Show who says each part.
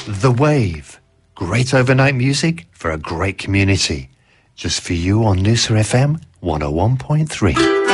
Speaker 1: The Wave. Great overnight music for a great community. Just for you on Noosa FM 101.3.